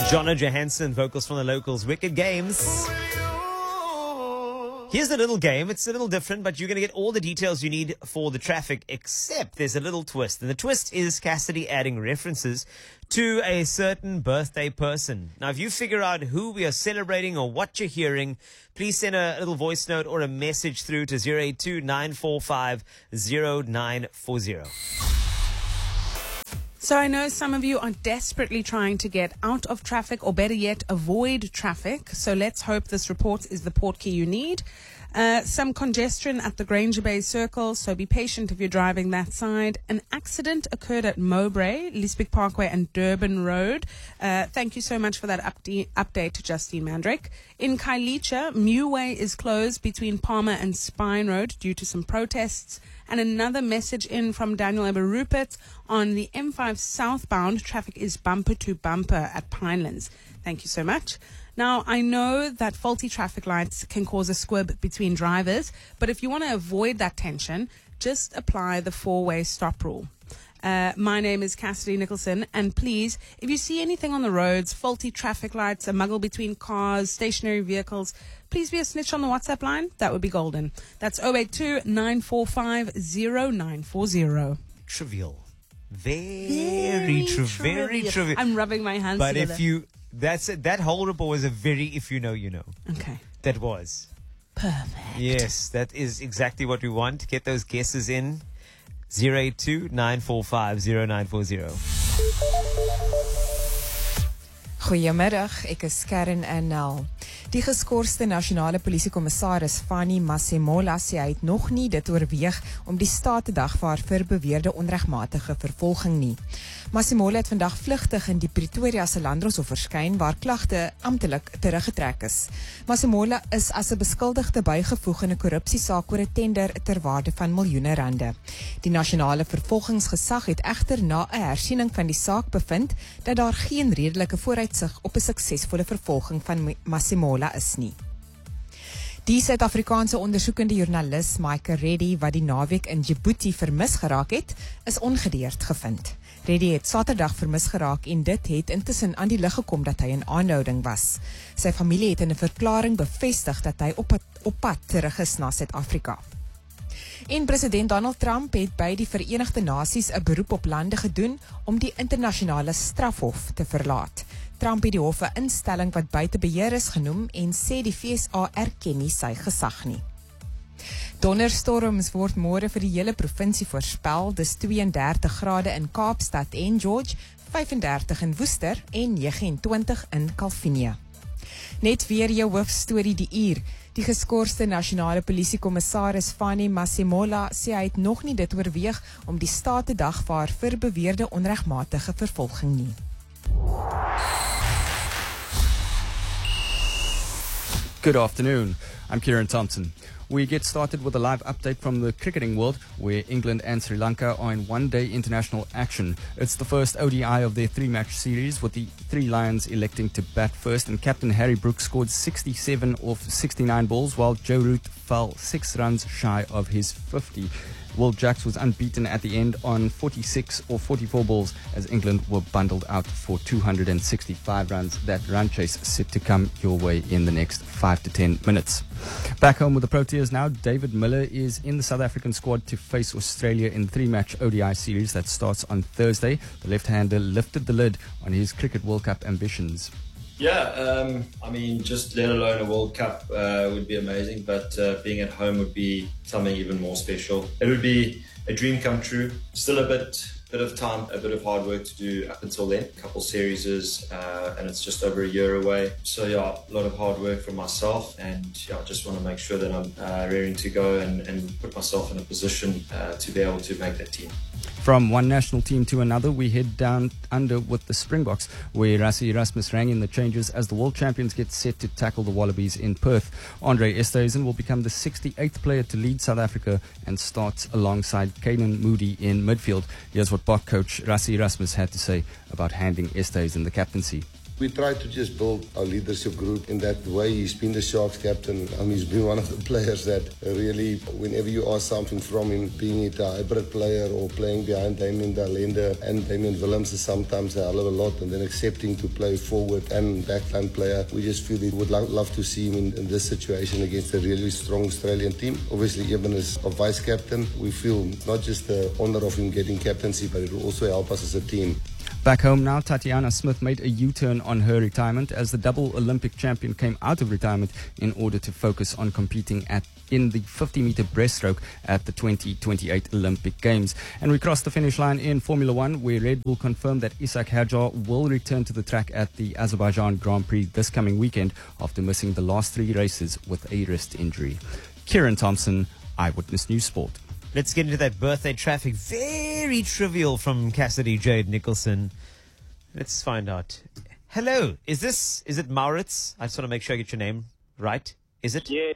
Jonna Johansson, vocals from the locals, Wicked Games. Here's the little game. It's a little different, but you're going to get all the details you need for the traffic, except there's a little twist. And the twist is Cassidy adding references to a certain birthday person. Now, if you figure out who we are celebrating or what you're hearing, please send a little voice note or a message through to 082-945-0940. So I know some of you are desperately trying to get out of traffic, or better yet, avoid traffic. So let's hope this report is the port key you need. Some congestion at the Granger Bay Circle, so be patient if you're driving that side. An accident occurred at Mowbray, Lisbeek Parkway and Durban Road. Thank you so much for that update to Justine Mandrake. In Khayelitsha, Meway is closed between Palmer and Spine Road due to some protests. And another message in from Daniel Eber Rupert on the M5 southbound, traffic is bumper to bumper at Pinelands. Thank you so much. Now, I know that faulty traffic lights can cause a squib between drivers, but if you want to avoid that tension, just apply the four-way stop rule. My name is Cassidy Nicholson, and please, if you see anything on the roads, faulty traffic lights, a muggle between cars, stationary vehicles, please be a snitch on the WhatsApp line. That would be golden. That's 082-945-0940. Trivial. Very trivial. I'm rubbing my hands but together. If you... That's it. That whole report was a very if you know, you know. Okay. That was. Perfect. Yes, that is exactly what we want. Get those guesses in. 082-945-0940. Goeiemiddag, ek is Karen Nel. Die geskorste nasionale polisiekommissaris Fanny Masemola sê hy het nog nie dit oorweeg om die staat te dagvaar vir beweerde onregmatige vervolging nie. Masemola het vandag vlugtig in die Pretoria se Landdroshof verskyn waar klagte amptelik teruggetrek is. Masemola is as 'n beskuldigde bygevoeg in 'n korrupsiesaak oor 'n tender ter waarde van miljoene rande. Die nasionale vervolgingsgesag het egter na 'n hersiening van die saak bevind dat daar geen redelike vooruitsig op 'n suksesvolle vervolging van Masemola is nie. Die Suid-Afrikaanse ondersoekende joernalis Mike Reddy, wat die naweek in Djibouti vermis geraak het, is ongedeerd gevind. Reddy het Saterdag vermis geraak en dit het intussen aan die lig gekom dat hy in aanhouding was. Sy familie het in 'n verklaring bevestig dat hy op pad terug is na Suid-Afrika. En president Donald Trump het by die Verenigde Nasies 'n beroep op lande gedoen om die internasionale strafhof te verlaat. Trump het die hof 'n instelling wat buite beheer is genoem en sê die VSA erken nie sy gesag nie. Donderstorms word môre vir die hele provinsie voorspel. Dis 32 grade in Kaapstad en George, 35 in Woester en 29 in Kalvinia. Net weer jou hoofstorie die uur. Die geskorste nasionale polisiekommissaris Fanny Masemola sê hy het nog nie dit oorweeg om die staat te dagvaar vir beweerde onregmatige vervolging nie. Good afternoon. I'm Kieran Thompson. We get started with a live update from the cricketing world, where England and Sri Lanka are in one-day international action. It's the first ODI of their three-match series, with the Three Lions electing to bat first, and captain Harry Brooks scored 67 off 69 balls, while Joe Root fell 6 runs shy of his 50. Will Jacks was unbeaten at the end on 46 or 44 balls as England were bundled out for 265 runs. That run chase set to come your way in the next 5 to 10 minutes. Back home with the Proteas now, David Miller is in the South African squad to face Australia in the three-match ODI series that starts on Thursday. The left-hander lifted the lid on his Cricket World Cup ambitions. Yeah, I mean, just let alone a World Cup would be amazing, but being at home would be something even more special. It would be a dream come true. Still a bit of time, a bit of hard work to do up until then. A couple series, and it's just over a year away. So yeah, a lot of hard work from myself, and yeah, I just want to make sure that I'm raring to go and put myself in a position to be able to make that team. From one national team to another, we head down under with the Springboks, where Rassie Erasmus rang in the changes as the world champions get set to tackle the Wallabies in Perth. Andre Esterhuizen will become the 68th player to lead South Africa and starts alongside Canan Moodie in midfield. Here's what Bok coach Rassie Erasmus had to say about handing Esterhuizen the captaincy. We try to just build our leadership group in that way. He's been the Sharks captain. He's been one of the players that really, whenever you ask something from him, being it a hybrid player or playing behind Damien Dalende and Damien Willems is sometimes a hell of a lot, and then accepting to play forward and backline player. We just feel we would love to see him in this situation against a really strong Australian team. Obviously, Eben is a vice captain. We feel not just the honour of him getting captaincy, but it will also help us as a team. Back home now, Tatiana Smith made a U-turn on her retirement as the double Olympic champion came out of retirement in order to focus on competing in the 50-meter breaststroke at the 2028 Olympic Games. And we crossed the finish line in Formula One, where Red Bull confirmed that Ishak Hadjar will return to the track at the Azerbaijan Grand Prix this coming weekend after missing the last 3 races with a wrist injury. Kieran Thompson, Eyewitness News Sport. Let's get into that birthday traffic. Very trivial from Cassidy Jade Nicholson. Let's find out. Hello, is it Maurits? I just want to make sure I get your name right. Is it? Yes.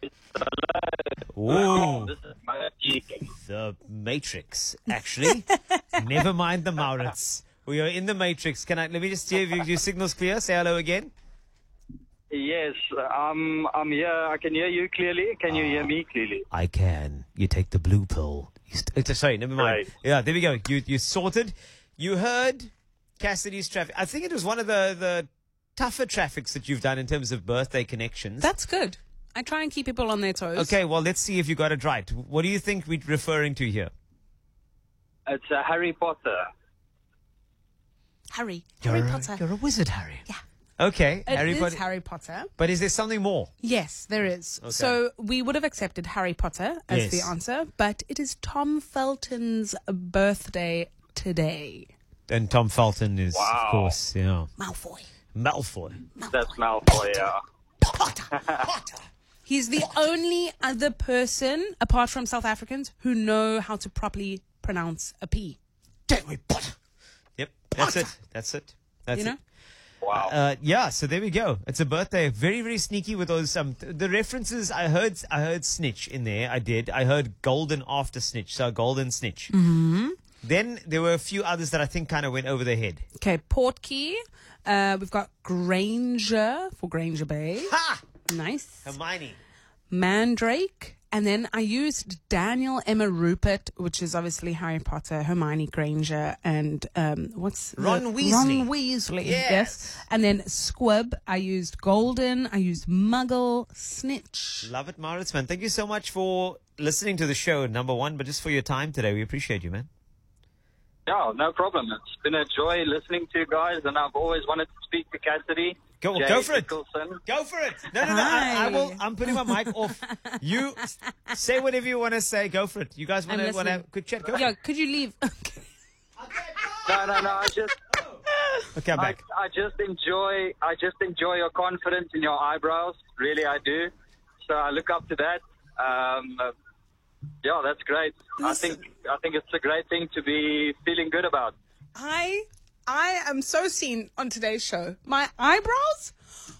Oh, This is Magic. the Matrix, actually. Never mind the Maurits. We are in the Matrix. Let me just see if your signal's clear. Say hello again. Yes, I'm here. I can hear you clearly. Can you hear me clearly? I can. You take the blue pill. Sorry, never mind. Right. Yeah, there we go. You sorted. You heard Cassidy's traffic. I think it was one of the tougher traffics that you've done in terms of birthday connections. That's good. I try and keep people on their toes. Okay, well, let's see if you got it right. What do you think we're referring to here? It's Harry Potter. Harry You're Potter. You're a wizard, Harry. Yeah. Okay, It Harry is Potter. Harry Potter. But is there something more? Yes, there is. Okay. So we would have accepted Harry Potter as Yes. the answer, but it is Tom Felton's birthday today. And Tom Felton is, Wow. of course, Malfoy. Malfoy. That's Malfoy, yeah. He's the only other person, apart from South Africans, who know how to properly pronounce a P. Harry Potter. Yep, that's it. That's it. That's You know? it. Wow. Yeah, so there we go. It's a birthday. Very, very sneaky with those the references. I heard snitch in there. I did. I heard golden after snitch, so golden snitch. Mm-hmm. Then there were a few others that I think kind of went over the head. Okay, Portkey. We've got Granger for Granger Bay. Ha! Nice. Hermione. Mandrake. And then I used Daniel Emma Rupert, which is obviously Harry Potter, Hermione Granger, and Ron Weasley. Ron Weasley, Yes. And then Squib, I used Golden, I used Muggle, Snitch. Love it, Maurits, man. Thank you so much for listening to the show, number one, but just for your time today. We appreciate you, man. Yeah, no problem. It's been a joy listening to you guys, and I've always wanted to speak to Cassidy. Go Jay for it. Nicholson. Go for it. No. Hi. I will. I'm putting my mic off. You say whatever you want to say. Go for it. You guys want to have a listening. good chat? Go for Yo, it. could you leave? No. I just, Okay, I'm back. I just enjoy your confidence in your eyebrows. Really, I do. So I look up to that. Yeah, that's great. Listen. I think it's a great thing to be feeling good about. I am so seen on today's show. My eyebrows?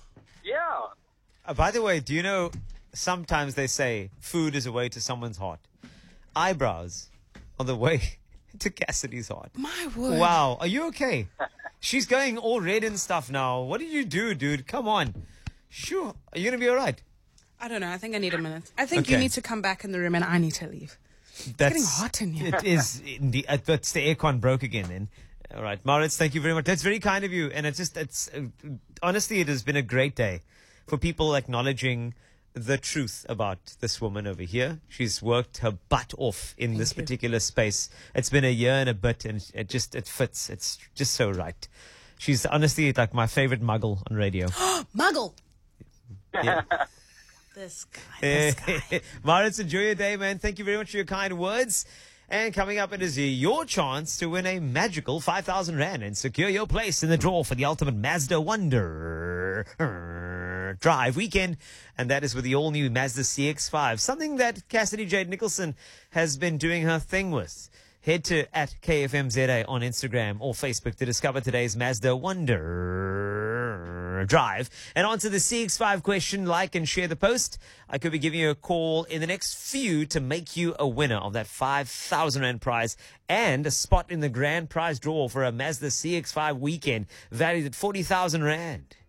Yeah. By the way, do you know sometimes they say food is a way to someone's heart? Eyebrows are the way to Cassidy's heart. My word. Wow. Are you okay? She's going all red and stuff now. What did you do, dude? Come on. Sure. Are you going to be all right? I don't know. I think I need a minute. I think Okay. you need to come back in the room and I need to leave. That's getting hot in here. It is indeed. But the aircon broke again then. All right. Maurits, thank you very much. That's very kind of you. And honestly, it has been a great day for people acknowledging the truth about this woman over here. She's worked her butt off in this particular space. It's been a year and a bit, and it fits. It's just so right. She's honestly like my favorite muggle on radio. Muggle. Yeah. This guy. Maurits, enjoy your day, man. Thank you very much for your kind words. And coming up, it is your chance to win a magical 5,000 Rand and secure your place in the draw for the ultimate Mazda Wonder Drive weekend. And that is with the all-new Mazda CX-5, something that Cassidy Jade Nicholson has been doing her thing with. Head to @KFMZA on Instagram or Facebook to discover today's Mazda Wonder a drive. And onto the CX5 question, like and share the post. I could be giving you a call in the next few to make you a winner of that 5,000 Rand prize and a spot in the grand prize draw for a Mazda CX5 weekend valued at 40,000 Rand.